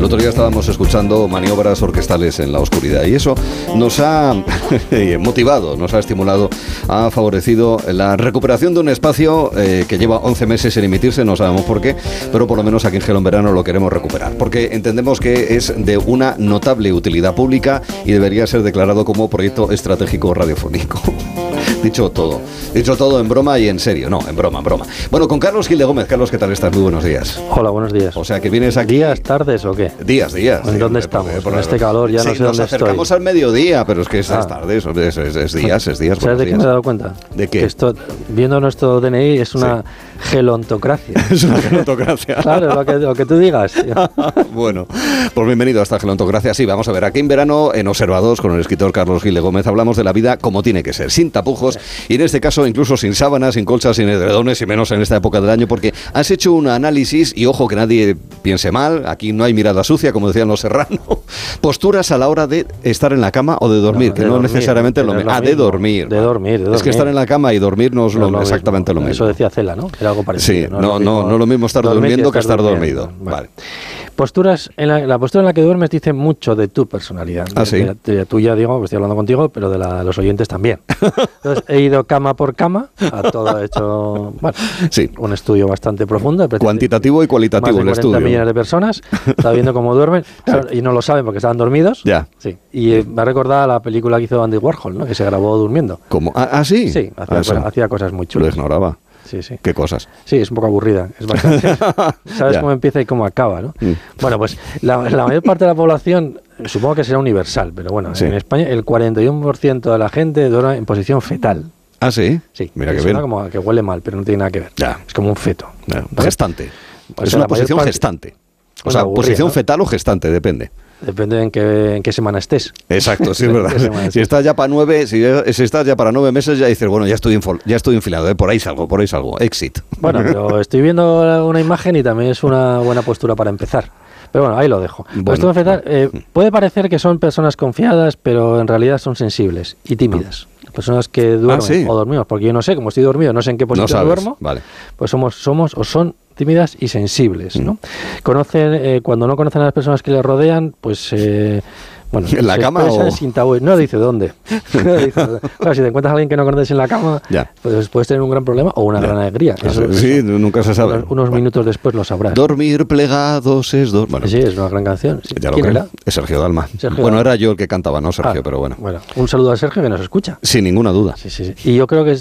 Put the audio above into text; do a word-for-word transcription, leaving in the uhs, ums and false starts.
El otro día estábamos escuchando maniobras orquestales en la oscuridad y eso nos ha motivado, nos ha estimulado, ha favorecido la recuperación de un espacio eh, que lleva once meses sin emitirse, no sabemos por qué, pero por lo menos aquí en Gelo en Verano lo queremos recuperar, porque entendemos que es de una notable utilidad pública y debería ser declarado como proyecto estratégico radiofónico. Dicho todo, dicho todo en broma y en serio, no, en broma, en broma. Bueno, con Carlos Gil de Gómez. Carlos, ¿qué tal estás? Muy buenos días. Hola, buenos días. O sea, que vienes aquí... ¿Días, tardes o qué? Días, días. ¿En sí, dónde por, estamos? por, por, Con este calor ya sí, no sé dónde estoy. Nos acercamos al mediodía, pero es que es ah. tarde, es, es, es, es días, es días. ¿Sabes de qué me he dado cuenta? ¿De qué? Que esto, viendo nuestro D N I, es una sí. gelontocracia. Es una gelontocracia. Claro, lo que, lo que tú digas. Bueno, pues bienvenido a esta gelontocracia. Sí, vamos a ver, aquí en verano, en Observados, con el escritor Carlos Gil de Gómez, hablamos de la vida como tiene que ser, sin tapujos, y en este caso incluso sin sábanas, sin colchas, sin edredones, y menos en esta época del año, porque has hecho un análisis, y ojo que nadie piense mal, aquí no hay mirada sucia, como decían los serranos, posturas a la hora de estar en la cama o de dormir, no, de que no dormir, necesariamente es lo mismo. Ah, de dormir. De dormir, de dormir. Es que estar en la cama y dormir no es, no, lo, lo exactamente mismo. lo mismo. Eso decía Cela, ¿no? Era algo parecido. Sí, no, no, no, no lo mismo estar durmiendo que estar dormido. Vale. vale. Posturas, en la, la postura en la que duermes dice mucho de tu personalidad. ¿Ah, sí? De, de, de tuya, digo, que estoy hablando contigo, pero de, la, de los oyentes también. Entonces, he ido cama por cama, a todo hecho, bueno, sí. un estudio bastante profundo. Cuantitativo y cualitativo el estudio. Más de cuarenta millones de personas, está viendo cómo duermen, claro, y no lo saben porque estaban dormidos. Ya. Sí. Y eh, me ha recordado a la película que hizo Andy Warhol, ¿no? Que se grabó durmiendo. ¿Cómo? ¿Ah, ah sí? Sí, hacía, ah, cosas, hacía cosas muy chulas. Lo ignoraba. Sí, sí. ¿Qué cosas? Sí, es un poco aburrida. Es bastante. Sabes cómo empieza y cómo acaba, ¿no? Mm. Bueno, pues la, la mayor parte de la población, supongo que será universal, pero bueno, sí. en España el cuarenta y uno por ciento de la gente duerme en posición fetal. ¿Ah, sí? Sí. Mira que bien. Como que huele mal, pero no tiene nada que ver. Ya. Es como un feto. Ya. Gestante. O es sea, una posición parte... gestante. O Una sea, aburrida, posición ¿no? fetal o gestante, depende. Depende en qué, en qué semana estés. Exacto, sí, es verdad. Si estás ya para nueve, si, si estás ya para nueve meses, ya dices, bueno, ya estoy info, ya estoy infilado, ¿eh? por ahí salgo, por ahí salgo, exit. Bueno, pero estoy viendo una imagen y también es una buena postura para empezar. Pero bueno, ahí lo dejo. Bueno, esto empezar, eh, puede parecer que son personas confiadas, pero en realidad son sensibles y tímidas. Personas que duermen ah, ¿sí? o dormimos, porque yo no sé, como estoy dormido, no sé en qué posición no duermo, vale. pues somos, somos o son tímidas y sensibles, ¿no? Mm. Conocen, eh, cuando no conocen a las personas que les rodean, pues... Eh, bueno, ¿en la cama o...? Sin tabú. No dice dónde. No dice dónde. Claro, si te encuentras a alguien que no conoces en la cama, ya. pues puedes tener un gran problema o una ya. gran alegría. Eso, sí, eso, nunca se sabe. Unos, unos bueno. minutos después lo sabrás. Dormir plegados es... Do... Bueno, sí, es una gran canción. Sí. Ya lo ¿Quién creo. era? Es Sergio Dalma. Sergio bueno, Dalma. era yo el que cantaba, no Sergio, ah, pero bueno. Bueno, un saludo a Sergio que nos escucha. Sin ninguna duda. Sí, sí, sí. Y yo creo que